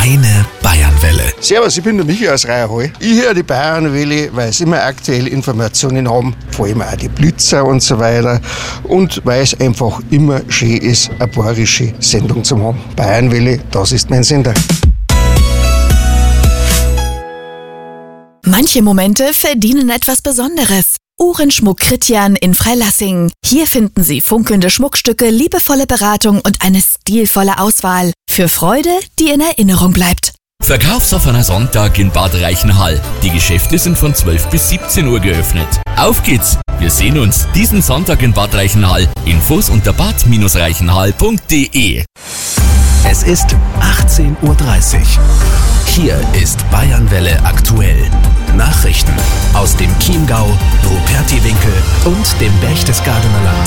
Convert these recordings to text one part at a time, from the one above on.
Deine Bayernwelle. Servus, ich bin der Michi aus Reierhall. Ich höre die Bayernwelle, weil sie immer aktuelle Informationen haben, vor allem auch die Blitzer und so weiter. Und weil es einfach immer schön ist, eine bayerische Sendung zu haben. Bayernwelle, das ist mein Sender. Manche Momente verdienen etwas Besonderes. Uhrenschmuck Kritjan in Freilassing. Hier finden Sie funkelnde Schmuckstücke, liebevolle Beratung und eine stilvolle Auswahl. Für Freude, die in Erinnerung bleibt. Verkaufsoffener Sonntag in Bad Reichenhall. Die Geschäfte sind von 12 bis 17 Uhr geöffnet. Auf geht's! Wir sehen uns diesen Sonntag in Bad Reichenhall. Infos unter bad-reichenhall.de. Es ist 18:30 Uhr. Hier ist Bayernwelle aktuell. Nachrichten aus dem Chiemgau, Rupertiwinkel und dem Berchtesgadener Land.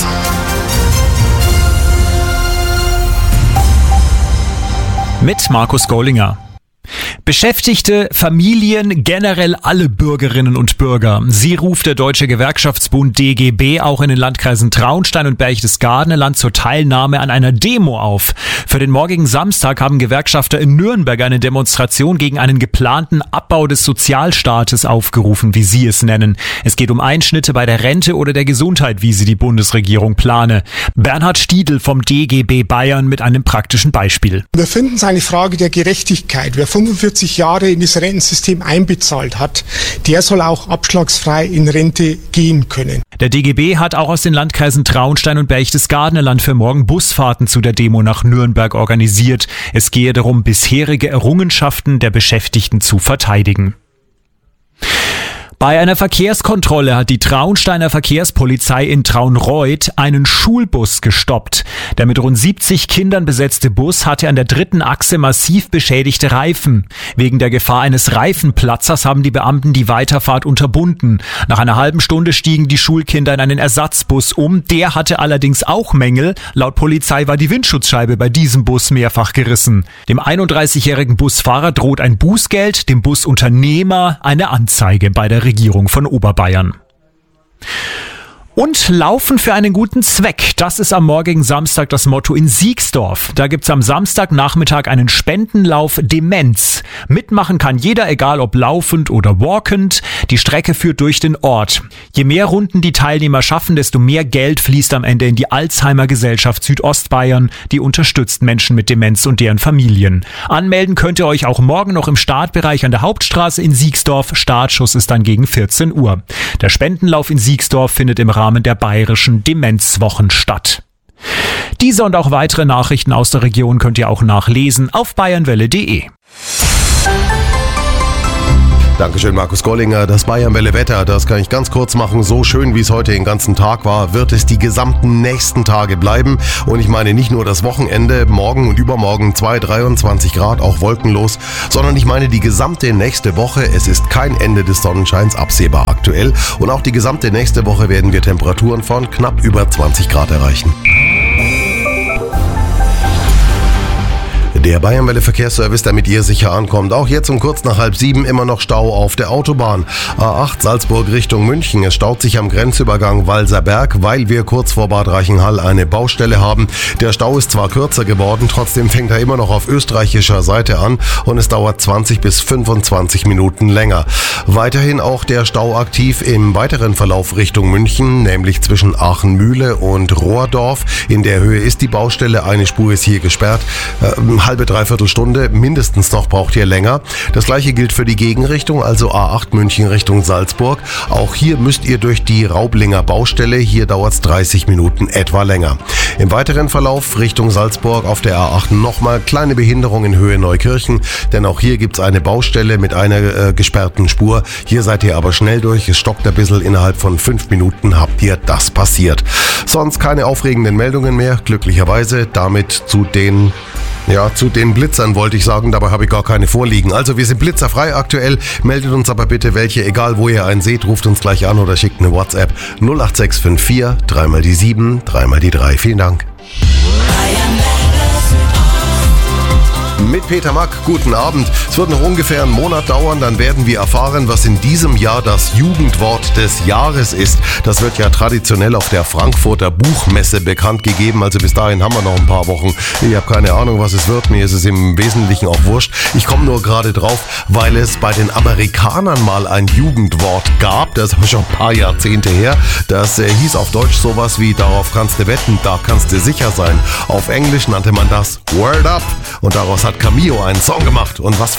Mit Markus Gollinger. Beschäftigte, Familien, generell alle Bürgerinnen und Bürger. Sie ruft der Deutsche Gewerkschaftsbund DGB auch in den Landkreisen Traunstein und Berchtesgadener Land zur Teilnahme an einer Demo auf. Für den morgigen Samstag haben Gewerkschafter in Nürnberg eine Demonstration gegen einen geplanten Abbau des Sozialstaates aufgerufen, wie sie es nennen. Es geht um Einschnitte bei der Rente oder der Gesundheit, wie sie die Bundesregierung plane. Bernhard Stiedl vom DGB Bayern mit einem praktischen Beispiel. Wir finden es eine Frage der Gerechtigkeit. Wer 45 Jahre in das Rentensystem einbezahlt hat, der soll auch abschlagsfrei in Rente gehen können. Der DGB hat auch aus den Landkreisen Traunstein und Berchtesgadener Land für morgen Busfahrten zu der Demo nach Nürnberg organisiert. Es gehe darum, bisherige Errungenschaften der Beschäftigten zu verteidigen. Bei einer Verkehrskontrolle hat die Traunsteiner Verkehrspolizei in Traunreut einen Schulbus gestoppt. Der mit rund 70 Kindern besetzte Bus hatte an der dritten Achse massiv beschädigte Reifen. Wegen der Gefahr eines Reifenplatzers haben die Beamten die Weiterfahrt unterbunden. Nach einer halben Stunde stiegen die Schulkinder in einen Ersatzbus um. Der hatte allerdings auch Mängel. Laut Polizei war die Windschutzscheibe bei diesem Bus mehrfach gerissen. Dem 31-jährigen Busfahrer droht ein Bußgeld, dem Busunternehmer eine Anzeige bei der Regierung von Oberbayern. Und Laufen für einen guten Zweck. Das ist am morgigen Samstag das Motto in Siegsdorf. Da gibt's am Samstagnachmittag einen Spendenlauf Demenz. Mitmachen kann jeder, egal ob laufend oder walkend. Die Strecke führt durch den Ort. Je mehr Runden die Teilnehmer schaffen, desto mehr Geld fließt am Ende in die Alzheimer Gesellschaft Südostbayern. Die unterstützt Menschen mit Demenz und deren Familien. Anmelden könnt ihr euch auch morgen noch im Startbereich an der Hauptstraße in Siegsdorf. Startschuss ist dann gegen 14 Uhr. Der Spendenlauf in Siegsdorf findet im Rahmen der bayerischen Demenzwochen statt. Diese und auch weitere Nachrichten aus der Region könnt ihr auch nachlesen auf bayernwelle.de. Dankeschön, Markus Gollinger. Das Bayernwelle-Wetter, das kann ich ganz kurz machen. So schön, wie es heute den ganzen Tag war, wird es die gesamten nächsten Tage bleiben. Und ich meine nicht nur das Wochenende, morgen und übermorgen 23 Grad, auch wolkenlos, sondern ich meine die gesamte nächste Woche. Es ist kein Ende des Sonnenscheins absehbar aktuell. Und auch die gesamte nächste Woche werden wir Temperaturen von knapp über 20 Grad erreichen. Der Bayernwelle Verkehrsservice, damit ihr sicher ankommt. Auch jetzt um kurz nach 6:30 immer noch Stau auf der Autobahn. A8 Salzburg Richtung München. Es staut sich am Grenzübergang Walserberg, weil wir kurz vor Bad Reichenhall eine Baustelle haben. Der Stau ist zwar kürzer geworden, trotzdem fängt er immer noch auf österreichischer Seite an und es dauert 20 bis 25 Minuten länger. Weiterhin auch der Stau aktiv im weiteren Verlauf Richtung München, nämlich zwischen Aachen-Mühle und Rohrdorf. In der Höhe ist die Baustelle, eine Spur ist hier gesperrt. Dreiviertel Stunde mindestens noch braucht ihr länger. Das gleiche gilt für die Gegenrichtung, also A8 München Richtung Salzburg. Auch hier müsst ihr durch die Raublinger Baustelle. Hier dauert es 30 Minuten etwa länger. Im weiteren Verlauf Richtung Salzburg auf der A8 nochmal kleine Behinderung in Höhe Neukirchen, denn auch hier gibt es eine Baustelle mit einer gesperrten Spur. Hier seid ihr aber schnell durch. Es stockt ein bisschen. Innerhalb von 5 Minuten habt ihr das passiert. Sonst keine aufregenden Meldungen mehr, glücklicherweise. Damit zu den Blitzern wollte ich sagen, dabei habe ich gar keine vorliegen. Also wir sind blitzerfrei aktuell, meldet uns aber bitte welche, egal wo ihr einen seht, ruft uns gleich an oder schickt eine WhatsApp 08654 3 die 7 3 die 3. Vielen Dank. mit Peter Mack. Guten Abend. Es wird noch ungefähr einen Monat dauern, dann werden wir erfahren, was in diesem Jahr das Jugendwort des Jahres ist. Das wird ja traditionell auf der Frankfurter Buchmesse bekannt gegeben. Also bis dahin haben wir noch ein paar Wochen. Ich habe keine Ahnung, was es wird. Mir ist es im Wesentlichen auch wurscht. Ich komme nur gerade drauf, weil es bei den Amerikanern mal ein Jugendwort gab. Das ist schon ein paar Jahrzehnte her. Das hieß auf Deutsch sowas wie darauf kannst du wetten, da kannst du sicher sein. Auf Englisch nannte man das Word Up. Und daraus hat Cameo einen Song gemacht. Und was